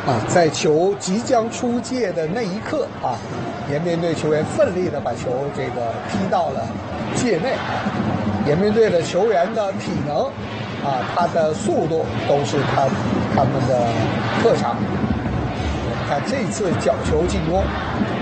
在球即将出界的那一刻延边队球员奋力的把球踢到了界内延边队的球员的体能他的速度都是他们的特长。我们看这次角球进攻。